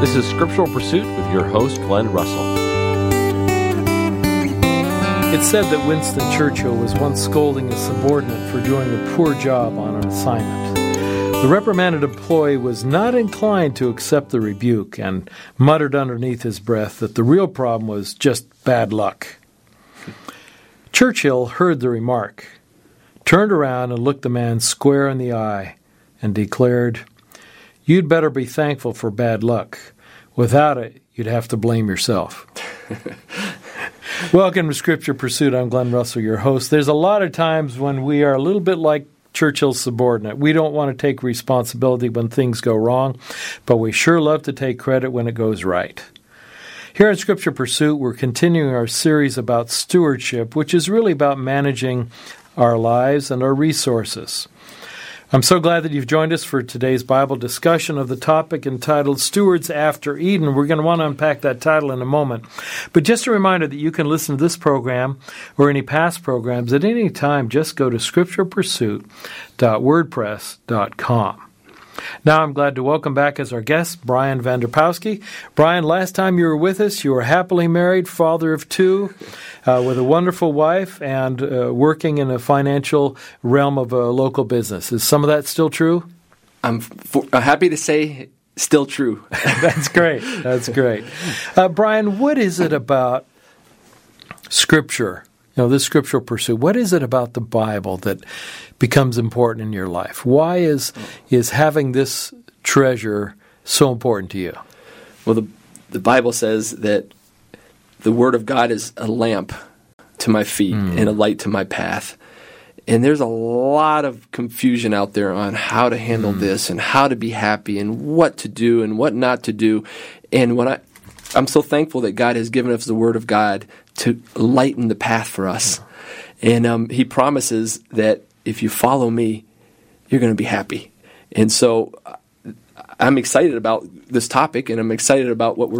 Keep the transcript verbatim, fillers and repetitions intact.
This is Scriptural Pursuit with your host, Glenn Russell. It's said that Winston Churchill was once scolding a subordinate for doing a poor job on an assignment. The reprimanded employee was not inclined to accept the rebuke and muttered underneath his breath that the real problem was just bad luck. Churchill heard the remark, turned around and looked the man square in the eye, and declared, "You'd better be thankful for bad luck. Without it, you'd have to blame yourself." Welcome to Scripture Pursuit. I'm Glenn Russell, your host. There's a lot of times when we are a little bit like Churchill's subordinate. We don't want to take responsibility when things go wrong, but we sure love to take credit when it goes right. Here at Scripture Pursuit, we're continuing our series about stewardship, which is really about managing our lives and our resources. I'm so glad that you've joined us for today's Bible discussion of the topic entitled Stewards After Eden. We're going to want to unpack that title in a moment. But just a reminder that you can listen to this program or any past programs at any time. Just go to scripture pursuit dot wordpress dot com. Now I'm glad to welcome back as our guest, Brian Vanderpowski. Brian, last time you were with us, you were happily married, father of two, uh, with a wonderful wife, and uh, working in a financial realm of a local business. Is some of that still true? I'm for, uh, happy to say still true. That's great. That's great. Uh, Brian, what is it about Scripture, you know, this scriptural pursuit, what is it about the Bible that becomes important in your life? Why is is having this treasure so important to you? Well, the the Bible says that the Word of God is a lamp to my feet mm. and a light to my path. And there's a lot of confusion out there on how to handle mm. this and how to be happy and what to do and what not to do. And when I, I'm so thankful that God has given us the Word of God to lighten the path for us. Mm. And um, He promises that if you follow me, you're going to be happy. And so I'm excited about this topic, and I'm excited about what we're